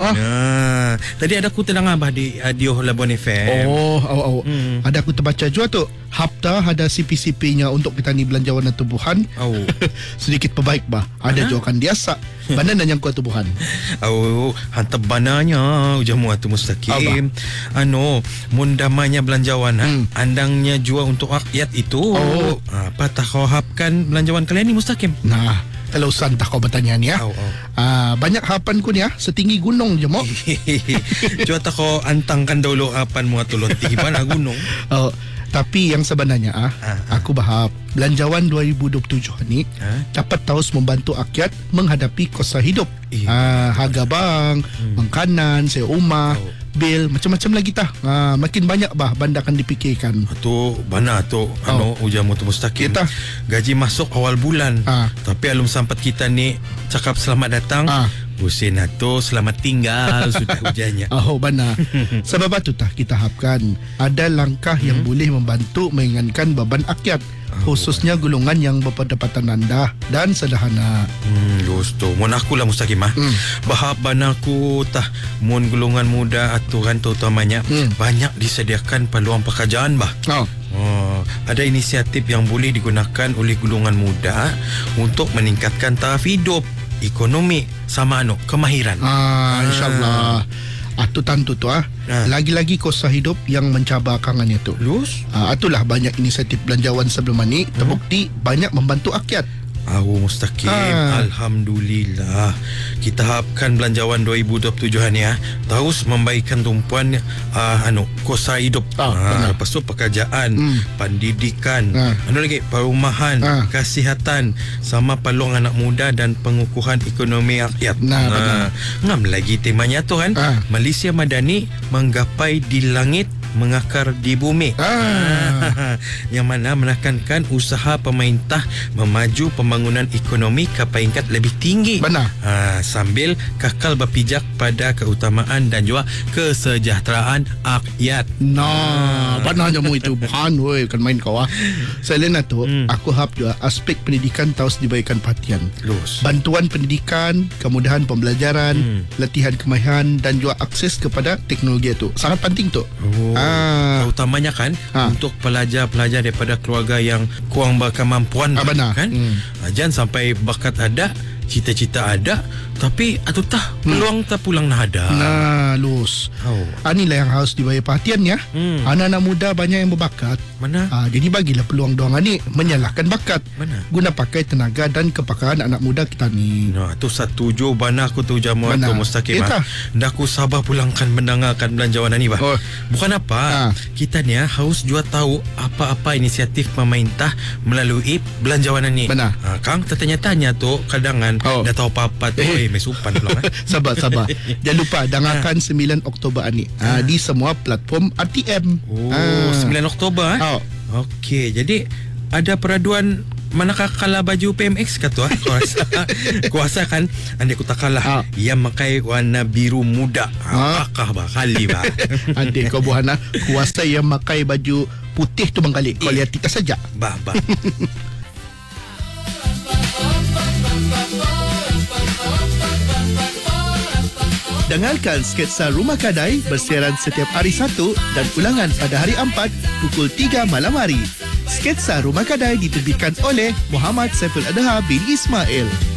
Tadi ada aku tenang abah di Dio Labuan FM. Ada aku terbaca juga tu. Hafta ada CP-CP-nya untuk kita ni belanjawan tumbuhan. Sedikit perbaik bah. Ada juga kan diasak. Banan yang kuat tumbuhan. Hantar bananya ujamu atu mustaqim. Mundamanya belanjawan andangnya jua untuk rakyat itu. Apa tak kau hapkan belanjawan kalian ni mustaqim? Nah, kalau santah kau bertanya ni ya. Banyak harapan ku ni ya, setinggi gunung je mo. Cuba tak kau antangkan dulu harapanmu atau lonti mana gunung. Tapi yang sebenarnya aku berharap belanjawan 2027 ni dapat terus membantu rakyat menghadapi kos hidup. Harga barang, makanan, sewa rumah, bil, macam-macam lagi tah. Makin banyak bah benda akan dipikirkan. Tu bana tu ujamu tu mustaqim. Gaji masuk awal bulan. Tapi alum sampat kita ni cakap selamat datang. Busin tu selamat tinggal sudah hujannya. Bana. Sebab itu kita harapkan ada langkah yang boleh membantu meringankan beban rakyat, khususnya golongan yang berpendapatan rendah dan sederhana. Gusto. Mun aku lah mustaqim bahap banaku tah mun golongan muda aturan terutamanya banyak disediakan peluang pekerjaan bah. Ada inisiatif yang boleh digunakan oleh golongan muda untuk meningkatkan taraf hidup, ekonomi sama kemahiran. InsyaAllah. Tu tentu tu lagi-lagi kos hidup yang mencabar kangannya tu. Itulah banyak inisiatif belanjawan sebelum ni terbukti banyak membantu rakyat. Mustaqim. Alhamdulillah. Kita harapkan belanjawan 2027 ni terus membaikkan tumpuan kos hidup. Lepas tu pekerjaan, pendidikan, lagi perumahan, kesihatan sama peluang anak muda dan pengukuhan ekonomi rakyat. Ngam lagi temanya tu kan. Malaysia Madani menggapai di langit, mengakar di bumi. Yang mana menekankan usaha pemerintah memaju pembangunan ekonomi ke peringkat lebih tinggi. Benar. Sambil kekal berpijak pada keutamaan dan juga kesejahteraan rakyat. Benar je mu itu. Bukan kan main kau. Selain itu, aku harap juga aspek pendidikan terus diberikan perhatian. Bantuan pendidikan, kemudahan pembelajaran, latihan kemahiran dan juga akses kepada teknologi itu sangat penting tu. Utamanya kan untuk pelajar-pelajar daripada keluarga yang kurang berkemampuan kan. Jangan sampai bakat ada, cita-cita ada, tapi peluang tak pulang nak ada. Inilah yang harus diberi perhatian ya. Anak-anak muda banyak yang berbakat. Jadi bagilah peluang doang ni menyalahkan bakat. Guna pakai tenaga dan kepakaran anak muda kita ni. Tu setuju bana aku tu jamu tu mustaqim. Dah aku sabar pulangkan mendengarkan belanjawan ni bah. Bukan apa. Kita ni harus juga tahu apa-apa inisiatif pemerintah melalui belanjawan ni. Kang tertanya-tanya tu kadangan dah tahu apa-apa tu. Mesupan pula. Sabar. Jangan lupa dengarkan 9 Oktober ni di semua platform RTM. 9 Oktober Okey, jadi ada peraduan manakah kalah baju PMX kata kuasa kan anda ku tak kalah yang pakai warna biru muda. Apakah kali bah. Adik kau buhana kuasa yang pakai baju putih tu bangkali. Kau lihat kita saja. Bah. Dengarkan Sketsa Rumah Kadai bersiaran setiap hari Sabtu dan ulangan pada hari 4 pukul 3 malam hari. Sketsa Rumah Kadai diterbitkan oleh Muhammad Saiful Adha bin Ismail.